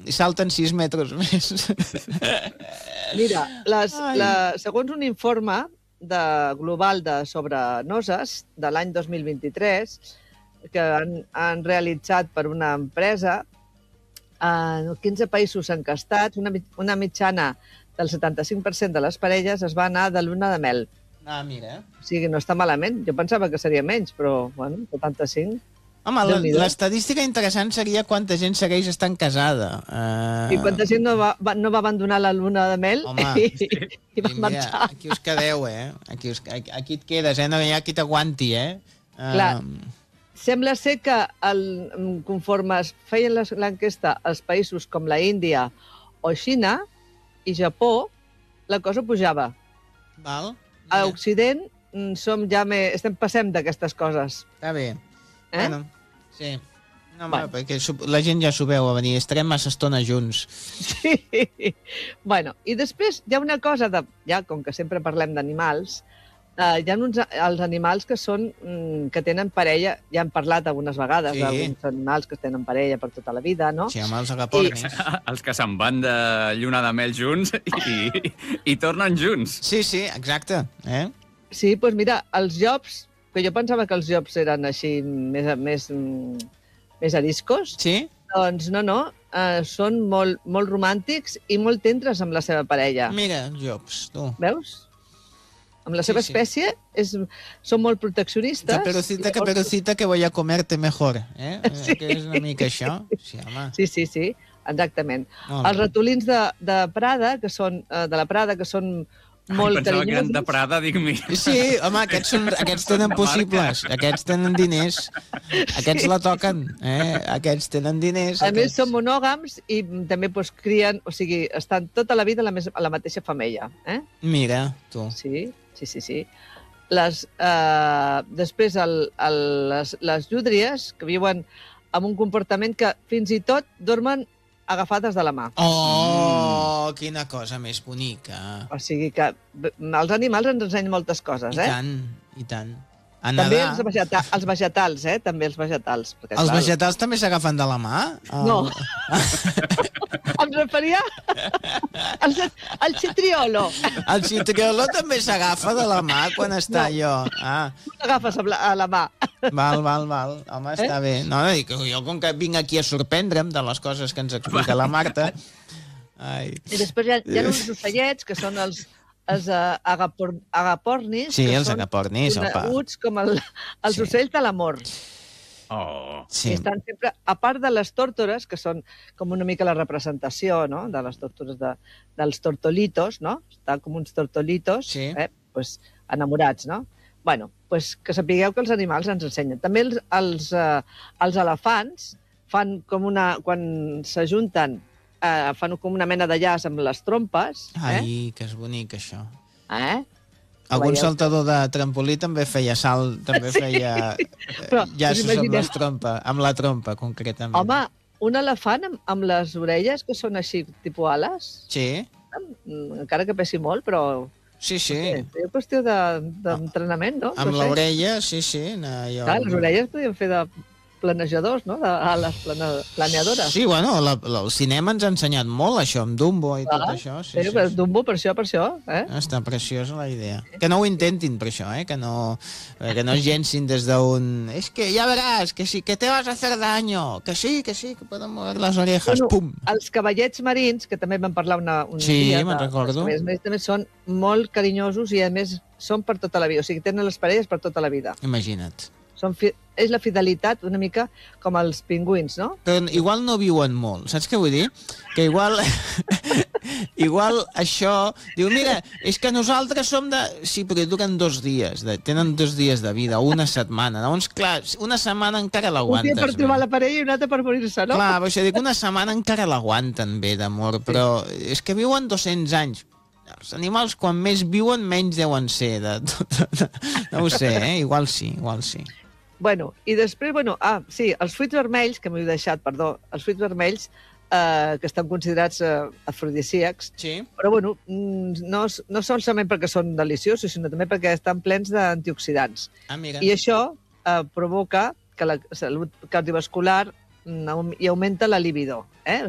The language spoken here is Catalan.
i salten 6 metres més. Mira, segons un informe global sobre noces de l'any 2023 que han realitzat per una empresa, 15 països encastats, una mitjana del 75% de les parelles es va anar de luna de mel. Ah, mira. O sigui, no està malament. Jo pensava que seria menys, però, bueno, 75. Home, l'estadística interessant seria quanta gent segueix estant casada. I quanta gent no va abandonar la luna de mel. Home, i va marxar. Aquí us quedeu, Aquí et quedes, No hi ha qui t'aguanti, Clar. Sembla ser que conforme es feien l'enquesta als països com la Índia o Xina i Japó, la cosa pujava. Val. A Occident passem d'aquestes coses. Està bé. Bueno, sí. No, perquè la gent ja s'ho veu a venir. Estarem massa estona junts. Sí. Bueno, i després hi ha una cosa, ja com que sempre parlem d'animals, hi ha els animals que tenen parella, ja hem parlat algunes vegades d'alguns animals que tenen parella per tota la vida, no? Sí, amb els agapornis. Els que se'n van de lluna de mel junts i tornen junts. Sí, exacte. Sí, doncs mira, els llops, que jo pensava que els llops eren així més ariscos, doncs no, són molt romàntics i molt tendres amb la seva parella. Mira, llops, tu. Veus? Amb la seva espècie són molt proteccionistes. Caperucita, que voy a comerte mejor. Sí. Que és una mica això. Sí, home. Sí, exactament. Els ratolins de Prada, que són de la Prada, que són molt pensava carinyosos. que eren de Prada, dic, mira. Sí, home, aquests tenen possibles. Aquests tenen diners. Aquests la toquen. Aquests tenen diners. A més, són monògams i també crien, o sigui, estan tota la vida a la mateixa femella. Mira, tu. Sí. Després, les llúdries, que viuen amb un comportament que fins i tot dormen agafades de la mà. Oh, quina cosa més bonica. O sigui que els animals ens ensenyen moltes coses, I tant. També els vegetals, també els vegetals. Els vegetals també s'agafen de la mà? No. Em referia al citriolo. El citriolo també s'agafa de la mà quan està allò. L'agafes a la mà. Val. Home, està bé. No, jo com que vinc aquí a sorprendre'm de les coses que ens explica la Marta. I després hi ha uns ocellets que són els agapornis. Sí, els agapornis. Coneguts com els ocells de l'amor. Sí. Estan sempre, a part de les tórtores, que són com una mica la representació, no?, de les tórtores dels tortolitos, no? Estan com uns tortolitos, enamorats, no? Bueno, que sapigueu que els animals ens ensenyen. També els elefants fan com quan s'ajunten, fan com una mena de llaç amb les trompes. Ai, que és bonic, això. Algun saltador de trampolí també feia salt, també feia llaços amb la trompa, concretament. Home, un elefant amb les orelles que són així, tipus ales. Sí. Encara que pesi molt, però... Sí. És qüestió d'entrenament, no? Amb l'orella, sí. Clar, les orelles podien fer de planejadors, no?, d'ales planeadores. Sí, bueno, el cinema ens ha ensenyat molt això, amb Dumbo i tot això. Sí, Dumbo, per això. Està preciosa la idea. Que no ho intentin, per això, que no es llencin des d'un... És que ja veràs, que sí, que te vas a hacer daño, que sí, que poden mover les orejas, pum. Els cavallets marins, que també vam parlar un dia... Sí, me'n recordo. També són molt carinyosos i, a més, són per tota la vida. O sigui, tenen les parelles per tota la vida. Imagina't. És la fidelitat una mica com els pingüins, no? Però igual no viuen molt, saps què vull dir? Que igual això... Diu, mira, és que nosaltres som de... Sí, però duren 2 dies, tenen 2 dies de vida, una setmana. Llavors, clar, una setmana encara l'aguantes. Un dia per trobar la parella i un altre per morir-se, no? Clar, però això dic, una setmana encara l'aguanten bé d'amor, però és que viuen 200 anys. Els animals, quan més viuen, menys deuen ser. No ho sé, igual sí. Bueno, i després, els fruits vermells, que m'he deixat, els fruits vermells, que estan considerats afrodisíacs, però, no solament perquè són deliciosos, sinó també perquè estan plens d'antioxidants. I això provoca que la salut cardiovascular i augmenta la libido,